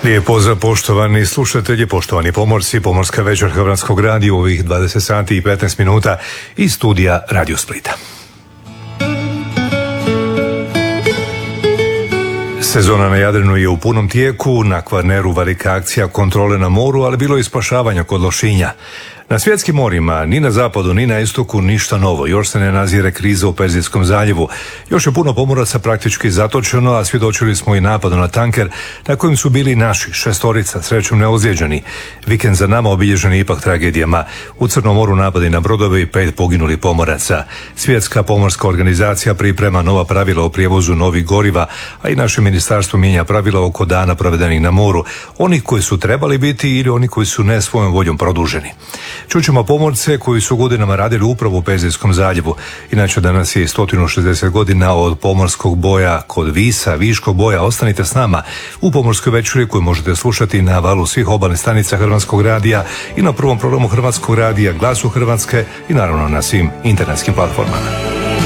Lijep pozdrav poštovani slušatelji, poštovani pomorci, pomorska večer Hrvatskog radija u ovih 20 sati i 15 minuta iz studija Radio Splita. Sezona na Jadranu je u punom tijeku, na Kvarneru velika akcija kontrole na moru, ali bilo je i spašavanja kod Lošinja. Na svjetskim morima, ni na zapadu, ni na istoku, ništa novo. Još se ne nazire kriza u Perzijskom zaljevu. Još je puno pomoraca praktički zatočeno, a svjedočili smo i napadu na tanker na kojem su bili naši, 6, srećom neozlijeđeni. Vikend za nama obilježen je ipak tragedijama. U Crnom moru napadi na brodove i 5 poginulih pomoraca. Svjetska pomorska organizacija priprema nova pravila o prijevozu novih goriva, a i naše ministarstvo mijenja pravila oko dana provedenih na moru. Onih koji su trebali biti ili oni koji su ne svojom voljom produženi. Čućemo pomorce koji su godinama radili upravo u Perzijskom zaljevu. Inače, danas je 160 godina od pomorskog boja kod Visa, Viškog boja. Ostanite s nama u pomorskoj večeri koju možete slušati na valu svih obalnih stanica Hrvatskog radija i na prvom programu Hrvatskog radija, Glasu Hrvatske i naravno na svim internetskim platformama.